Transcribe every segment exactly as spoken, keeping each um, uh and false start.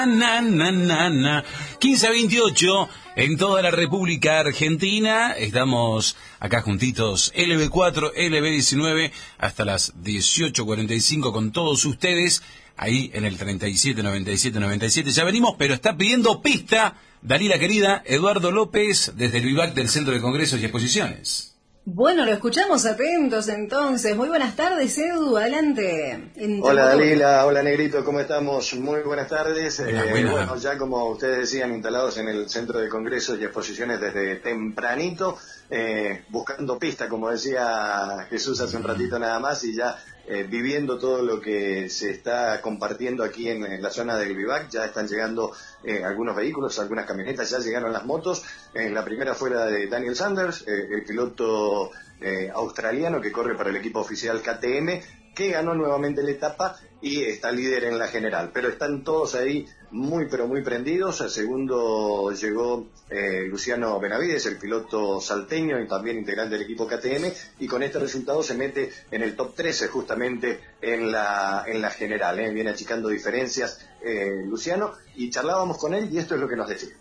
Na, na, na, na. quince a veintiocho en toda la República Argentina. Estamos acá juntitos, L B cuatro, L B diecinueve, hasta las dieciocho cuarenta y cinco con todos ustedes, ahí en el treinta y siete noventa y siete noventa y siete. Ya venimos, pero está pidiendo pista, Dalila querida, Eduardo López, desde el Vivac del Centro de Congresos y Exposiciones. Bueno, lo escuchamos atentos entonces. Muy buenas tardes, Edu, adelante. En hola Dalila, hola Negrito, ¿cómo estamos? Muy buenas tardes. Buena, eh, buena. Bueno, ya como ustedes decían, instalados en el Centro de Congresos y Exposiciones desde tempranito, eh, buscando pista, como decía Jesús hace un ratito nada más, y ya eh, viviendo todo lo que se está compartiendo aquí en, en la zona del Vivac. Ya están llegando eh, algunos vehículos, algunas camionetas, ya llegaron las motos. Eh, la primera fue la de Daniel Sanders, eh, el piloto eh, australiano que corre para el equipo oficial K T M, que ganó nuevamente la etapa y está líder en la general. Pero están todos ahí muy pero muy prendidos. Al segundo llegó eh, Luciano Benavides, el piloto salteño y también integrante del equipo K T M, y con este resultado se mete en el top trece justamente en la en la general. ¿eh? Viene achicando diferencias eh, Luciano, y charlábamos con él y esto es lo que nos decía.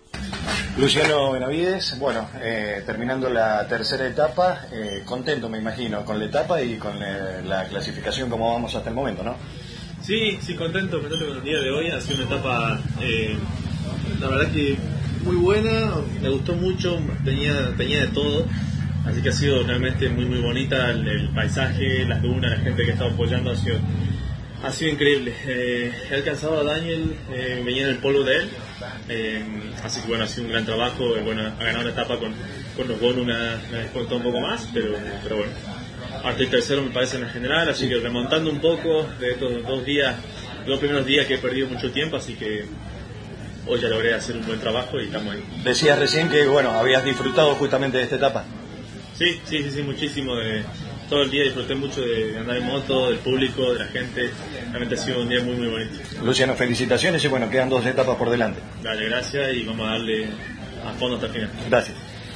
Luciano Benavides, bueno, eh, terminando la tercera etapa, eh, contento me imagino con la etapa y con eh, la clasificación como vamos hasta el momento, ¿no? Sí, sí, contento, contento con el día de hoy. Ha sido una etapa, eh, la verdad que muy buena, me gustó mucho, tenía, tenía de todo, así que ha sido realmente muy muy bonita, el, el paisaje, las dunas, la gente que estaba apoyando, ha sido, ha sido increíble. Eh, he alcanzado a Daniel, eh, venía en el polvo de él, eh, así que bueno, ha sido un gran trabajo. Eh, bueno, ha ganado una etapa con, con los bonus, me ha, me ha descontado un poco más, pero, pero bueno. Ahora estoy tercero me parece en la general, así que remontando un poco de estos dos días, dos primeros días que he perdido mucho tiempo, así que hoy ya logré hacer un buen trabajo y estamos ahí. Decías recién que bueno, habías disfrutado justamente de esta etapa. Sí, sí, sí, sí, muchísimo. De, todo el día disfruté mucho de andar en moto, del público, de la gente. Realmente ha sido un día muy muy bonito. Luciano, felicitaciones y bueno, quedan dos etapas por delante. Dale, gracias y vamos a darle a fondo hasta el final. Gracias.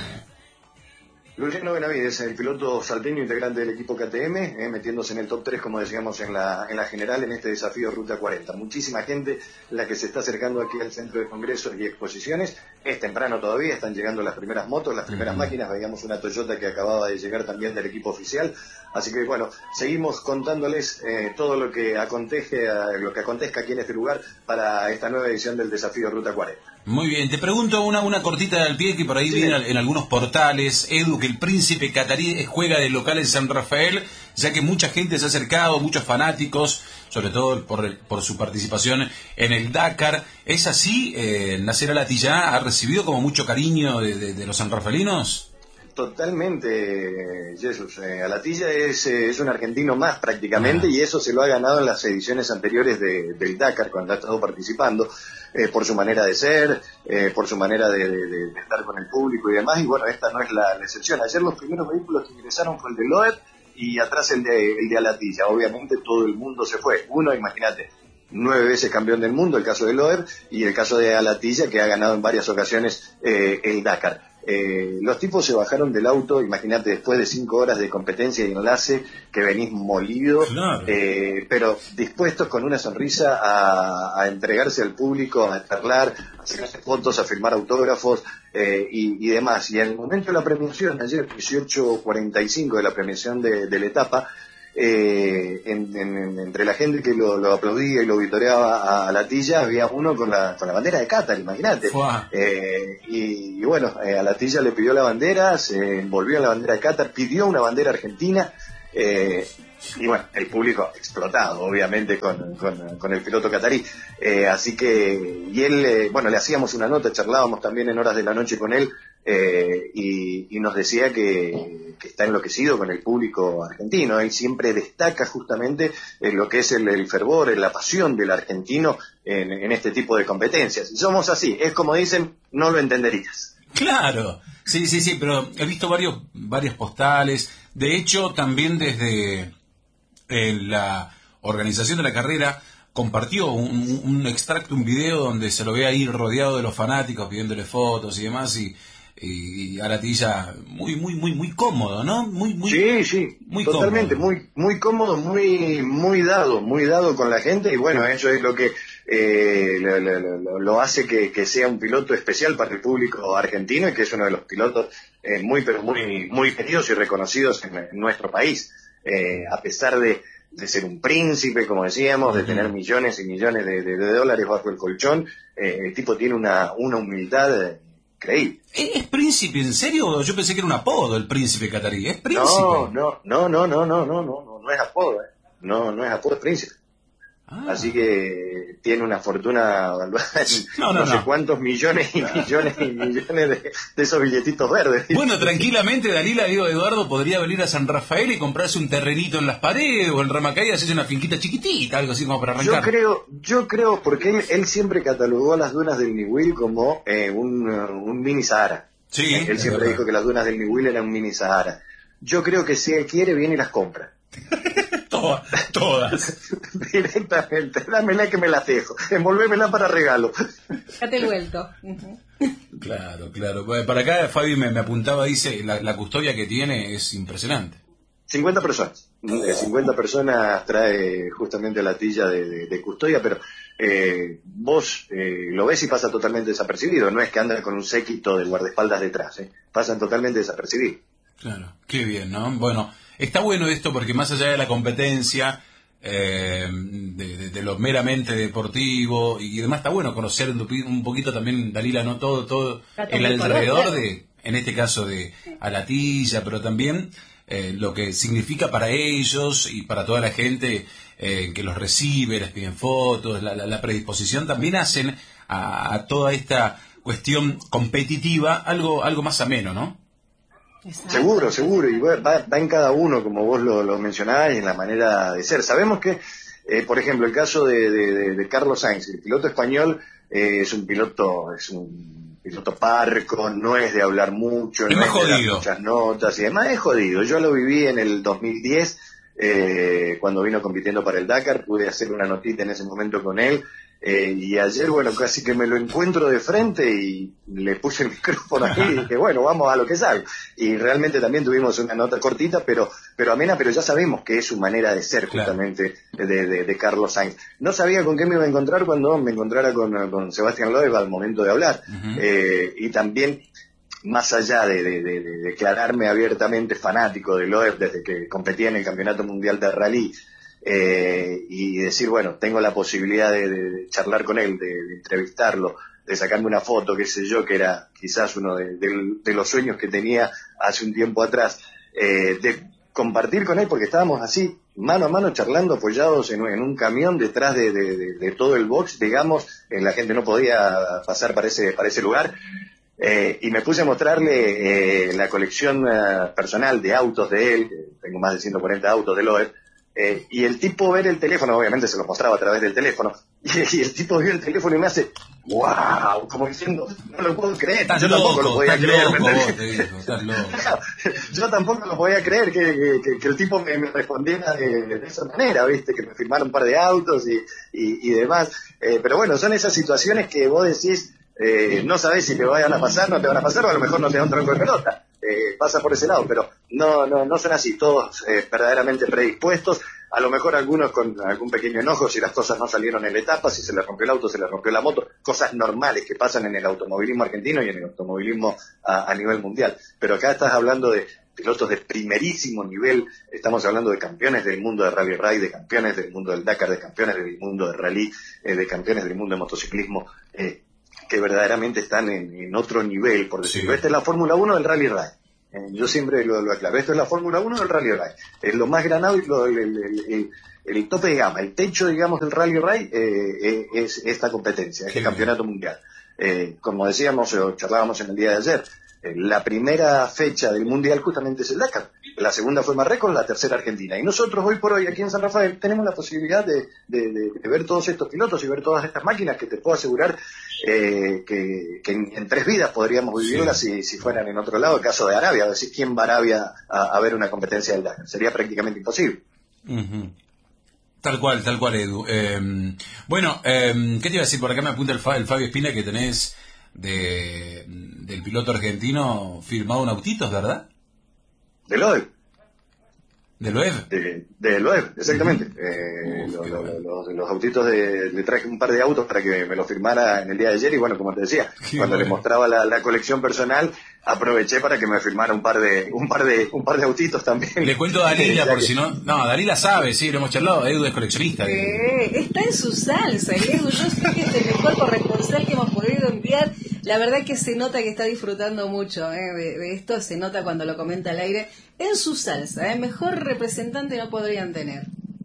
Luciano Benavides, el piloto salteño integrante del equipo K T M, eh, metiéndose en el top tres, como decíamos, en la, en la general, en este desafío Ruta cuarenta. Muchísima gente la que se está acercando aquí al Centro de Congresos y Exposiciones. Es temprano todavía, están llegando las primeras motos, las primeras máquinas. Veíamos una Toyota que acababa de llegar también del equipo oficial. Así que bueno, seguimos contándoles eh, todo lo que acontece, lo que acontezca aquí en este lugar para esta nueva edición del desafío Ruta cuarenta. Muy bien, te pregunto una, una cortita al pie que por ahí sí viene en algunos portales, Edu, que el príncipe catarí juega de local en San Rafael, ya que mucha gente se ha acercado, muchos fanáticos, sobre todo por, el, por su participación en el Dakar. ¿Es así? Eh, ¿Nasser Al-Attiyah ha recibido como mucho cariño de, de, de los sanrafalinos? Totalmente, Jesús. Eh, Al-Attiyah es, eh, es un argentino más prácticamente, ah. y eso se lo ha ganado en las ediciones anteriores de, del Dakar, cuando ha estado participando, eh, por su manera de ser, eh, por su manera de, de, de estar con el público y demás, y bueno, esta no es la, la excepción. Ayer los primeros vehículos que ingresaron fue el de Loeb y atrás el de, el de Al-Attiyah. Obviamente todo el mundo se fue. Uno, imagínate, nueve veces campeón del mundo, el caso de Loeb, y el caso de Al-Attiyah, que ha ganado en varias ocasiones eh, el Dakar. Eh, los tipos se bajaron del auto, imagínate, después de cinco horas de competencia y enlace, que venís molido, claro. eh, pero dispuestos con una sonrisa a, a entregarse al público, a charlar, a sacarse fotos, a firmar autógrafos eh, y, y demás. Y en el momento de la premiación, ayer dieciocho cuarenta y cinco de la premiación de, de la etapa, Eh, en, en, entre la gente que lo, lo aplaudía y lo vitoreaba a, a Al-Attiyah, había uno con la, con la bandera de Qatar, imagínate. Eh, y, y bueno, eh, Al-Attiyah le pidió la bandera, se envolvió en la bandera de Qatar, pidió una bandera argentina, eh, y bueno, el público explotado, obviamente, con, con, con el piloto catarí. Eh, así que, y él, eh, bueno, le hacíamos una nota, charlábamos también en horas de la noche con él, eh, y, y nos decía que, que está enloquecido con el público argentino. Él siempre destaca justamente en lo que es el, el fervor, la pasión del argentino en, en este tipo de competencias. Y somos así, es como dicen, no lo entenderías. Claro, sí, sí, sí, pero he visto varios, varios postales. De hecho, también desde eh, la organización de la carrera compartió un, un extracto, un video donde se lo ve ahí rodeado de los fanáticos pidiéndole fotos y demás, y y Al-Attiyah muy muy muy muy cómodo, ¿no? Muy muy Sí, sí, muy totalmente, cómodo. muy muy cómodo, muy muy dado, muy dado con la gente, y bueno, eso es lo que eh, lo, lo, lo hace que, que sea un piloto especial para el público argentino y que es uno de los pilotos eh, muy, pero muy, muy queridos y reconocidos en, en nuestro país. Eh, a pesar de, de ser un príncipe, como decíamos, de tener millones y millones de, de, de dólares bajo el colchón, eh, el tipo tiene una, una humildad increíble. ¿Es príncipe en serio? Yo pensé que era un apodo el príncipe catarí. ¿Es príncipe? No, no, no, no, no, no, no, no, no es apodo, eh. no, no es apodo, es príncipe. Ah. Así que tiene una fortuna valuada en no, no, no sé no. cuántos millones y millones y millones de, de esos billetitos verdes. Bueno, tranquilamente Dalila, digo, Eduardo, podría venir a San Rafael y comprarse un terrenito en Las Paredes o en Ramacay y hacerse una finquita chiquitita, algo así como para arrancar. Yo creo, yo creo porque él, él siempre catalogó las dunas del Niwil como eh, un, un mini Sahara. Sí, eh, él siempre dijo que las dunas del Niwil eran un mini Sahara. Yo creo que si él quiere, viene y las compra. Todas, todas. Directamente, dámela que me la dejo, envolvémela para regalo. Date el vuelto. Claro, claro. Para acá Fabi me, me apuntaba, dice, la, la custodia que tiene es impresionante. cincuenta personas. cincuenta personas trae justamente la tilla de, de, de custodia, pero eh, vos eh, lo ves y pasa totalmente desapercibido. No es que anda con un séquito de guardaespaldas detrás, ¿eh? Pasan totalmente desapercibidos. Claro, qué bien, ¿no? Bueno, está bueno esto porque más allá de la competencia, eh, de, de, de lo meramente deportivo y demás, está bueno conocer un, un poquito también, Dalila, ¿no? Todo, todo el alrededor de, en este caso de Alatilla, pero también eh, lo que significa para ellos y para toda la gente eh, que los recibe, les piden fotos, la, la, la predisposición, también hacen a, a toda esta cuestión competitiva algo, algo más ameno, ¿no? Exacto. Seguro, seguro, y va, va en cada uno, como vos lo, lo mencionabas, y en la manera de ser. Sabemos que, eh, por ejemplo, el caso de, de, de Carlos Sainz, el piloto español, eh, es un piloto, es un piloto parco, no es de hablar mucho, es no es jodido. de dar muchas notas y demás, es jodido. Yo lo viví en el dos mil diez, eh, cuando vino compitiendo para el Dakar, pude hacer una notita en ese momento con él. Eh, y ayer, bueno, casi que me lo encuentro de frente y le puse el micrófono aquí y dije, bueno, vamos a lo que salga. Y realmente también tuvimos una nota cortita, pero pero amena, pero ya sabemos que es su manera de ser, justamente, claro, de, de, de Carlos Sainz. No sabía con qué me iba a encontrar cuando me encontrara con, con Sebastián Loeb al momento de hablar. Uh-huh. Eh, y también, más allá de, de, de, de declararme abiertamente fanático de Loeb desde que competía en el Campeonato Mundial de Rally, Eh, y decir, bueno, tengo la posibilidad de, de, de charlar con él, de, de entrevistarlo, de sacarme una foto, qué sé yo, que era quizás uno de, de, de los sueños que tenía hace un tiempo atrás, eh, de compartir con él, porque estábamos así, mano a mano, charlando, apoyados en, en un camión detrás de, de, de, de todo el box, digamos, eh, la gente no podía pasar para ese, para ese lugar. Eh, y me puse a mostrarle eh, la colección uh, personal de autos de él, tengo más de ciento cuarenta autos de Loeb. Eh, y el tipo ver el teléfono, obviamente se lo mostraba a través del teléfono, y, y el tipo vio el teléfono y me hace ¡wow! Como diciendo, no lo puedo creer. Estás yo loco, tampoco lo podía creer. Loco, vos, te digo, estás loco. Yo tampoco lo podía creer que, que, que el tipo me, me respondiera de, de esa manera, ¿viste? Que me firmara un par de autos y, y, y demás. Eh, pero bueno, son esas situaciones que vos decís, eh, no sabés si te vayan a pasar, no te van a pasar, o a lo mejor no te da un tronco de pelota. Eh, pasa por ese lado, pero no no no son así, todos eh, verdaderamente predispuestos, a lo mejor algunos con algún pequeño enojo si las cosas no salieron en la etapa, si se les rompió el auto, se les rompió la moto, cosas normales que pasan en el automovilismo argentino y en el automovilismo a, a nivel mundial, pero acá estás hablando de pilotos de primerísimo nivel, estamos hablando de campeones del mundo de Rally Raid, de campeones del mundo del Dakar, de campeones del mundo de Rally, eh, de campeones del mundo de motociclismo, eh, que verdaderamente están en, en otro nivel, por decirlo. Sí. Esta es la Fórmula uno del Rally Raid. Eh, yo siempre lo, lo aclaro. Esto es la Fórmula uno del Rally Raid. Es lo más granado y lo, el, el, el, el tope de gama. El techo, digamos, del Rally Raid eh, es esta competencia, este campeonato mundial. Eh, como decíamos, o charlábamos en el día de ayer, eh, la primera fecha del mundial justamente es el Dakar. La segunda fue Marruecos, la tercera Argentina. Y nosotros hoy por hoy aquí en San Rafael tenemos la posibilidad de, de, de, de ver todos estos pilotos y ver todas estas máquinas que te puedo asegurar eh, que, que en, en tres vidas podríamos vivirlas, sí, si, si fueran en otro lado. El caso de Arabia, decir, ¿quién va a Arabia a, a ver una competencia del Dakar? Sería prácticamente imposible. Uh-huh. Tal cual, tal cual, Edu. Eh, bueno, eh, ¿qué te iba a decir? Por acá me apunta el, Fa, el Fabio Espina que tenés de, del piloto argentino firmado un autito, ¿verdad? ¿De Loeb? ¿Del W E B? De, del W E B, exactamente. Eh, Uf, lo- qué lo- bueno. los, los autitos, de, le traje un par de autos para que me los firmara en el día de ayer y bueno, como te decía, Qué cuando bueno. le mostraba la, la colección personal, aproveché para que me firmara un par de un par de un par de autitos también. Le cuento a Dalila, Ya por que- si no... No, Dalila sabe, sí, lo hemos charlado. Edu es coleccionista. de- Eh, está en su salsa, y Edu, yo sé que es el mejor corresponsal que hemos podido enviar. La verdad que se nota que está disfrutando mucho eh, de, de esto, se nota cuando lo comenta al aire. En su salsa, eh, mejor representante no podrían tener.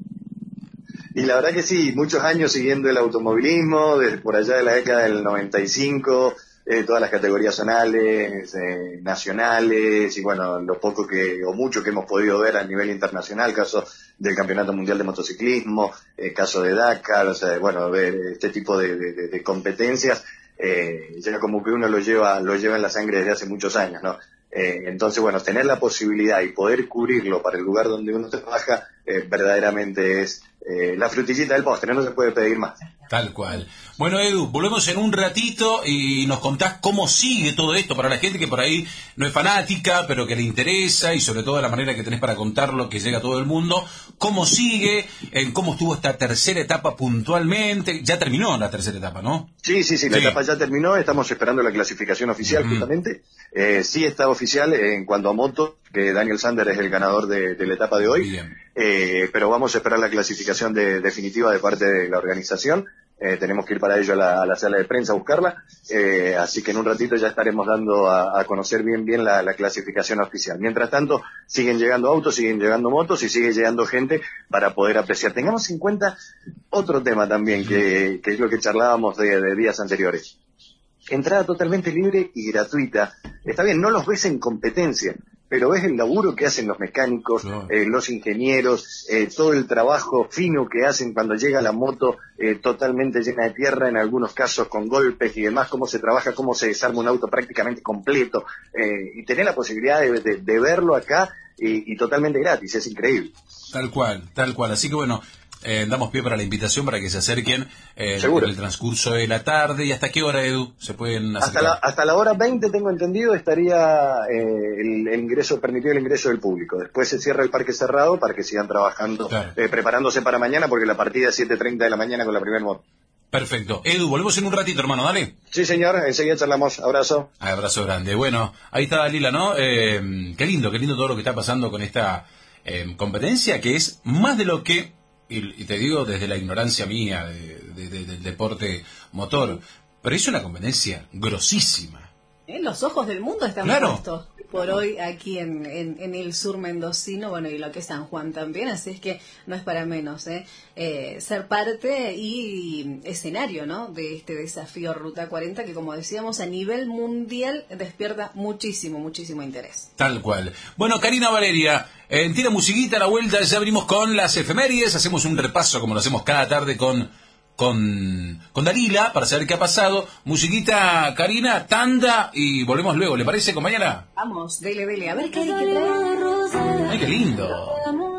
Y la verdad que sí, muchos años siguiendo el automovilismo, desde por allá de la década del noventa y cinco, eh, todas las categorías zonales, eh, nacionales, y bueno, lo poco que, o mucho que hemos podido ver a nivel internacional, caso del Campeonato Mundial de Motociclismo, eh, caso de Dakar, o sea, bueno, ver este tipo de, de, de- de competencias, eh, ya como que uno lo lleva, lo lleva en la sangre desde hace muchos años, ¿no? Eh, entonces, bueno, tener la posibilidad y poder cubrirlo para el lugar donde uno trabaja, eh, verdaderamente es eh, la frutillita del postre, no se puede pedir más. Tal cual. Bueno, Edu, volvemos en un ratito y nos contás cómo sigue todo esto para la gente que por ahí no es fanática, pero que le interesa y sobre todo la manera que tenés para contarlo, que llega a todo el mundo. ¿Cómo sigue? En ¿Cómo estuvo esta tercera etapa puntualmente? Ya terminó la tercera etapa, ¿no? Sí, sí, sí, la Sí. etapa ya terminó, estamos esperando la clasificación oficial Ujú. justamente. Eh, sí está oficial en cuanto a moto, que Daniel Sander es el ganador de, de la etapa de hoy, Bien. eh, pero vamos a esperar la clasificación de- definitiva de parte de la organización. Eh, tenemos que ir para ello a la, a la sala de prensa a buscarla, eh, así que en un ratito ya estaremos dando a, a conocer bien bien la, la clasificación oficial. Mientras tanto, siguen llegando autos, siguen llegando motos y sigue llegando gente para poder apreciar. Tengamos en cuenta otro tema también, que, que es lo que charlábamos de, de días anteriores. Entrada totalmente libre y gratuita. Está bien, no los ves en competencia, pero ves el laburo que hacen los mecánicos, Claro. eh, los ingenieros, eh, todo el trabajo fino que hacen cuando llega la moto eh, totalmente llena de tierra, en algunos casos con golpes y demás, cómo se trabaja, cómo se desarma un auto prácticamente completo, eh, y tener la posibilidad de, de- de verlo acá y, y totalmente gratis, es increíble. Tal cual, tal cual. Así que bueno, eh, damos pie para la invitación para que se acerquen eh, Seguro. en el transcurso de la tarde. ¿Y hasta qué hora, Edu, se pueden acercar? Hasta la, hasta la hora veinte, tengo entendido, estaría eh, el, el ingreso, permitido el ingreso del público. Después se cierra el parque cerrado para que sigan trabajando, Claro. eh, preparándose para mañana, porque la partida es siete treinta de la mañana con la primera moto. Perfecto. Edu, volvemos en un ratito, hermano, dale. Sí, señor, enseguida charlamos. Abrazo. Abrazo grande. Bueno, ahí está Dalila, ¿no? Eh, qué lindo, qué lindo todo lo que está pasando con esta eh, competencia, que es más de lo que, y, y te digo desde la ignorancia mía de- de- de- del deporte motor, pero es una competencia grosísima. Eh, Los ojos del mundo están Claro. puestos por hoy aquí en, en, en el sur mendocino, bueno, y lo que es San Juan también, así es que no es para menos, ¿eh? Eh, ser parte y escenario, ¿no?, de este desafío Ruta cuarenta, que como decíamos, a nivel mundial despierta muchísimo, muchísimo interés. Tal cual. Bueno, Karina Valeria, eh, tira musiquita a la vuelta, ya abrimos con las efemérides, hacemos un repaso como lo hacemos cada tarde con, con, con Dalila para saber qué ha pasado. Musiquita, Karina, tanda y volvemos luego, ¿le parece, compañera? Vamos, dele, dele, a ver qué hay que traer. Ay, qué lindo.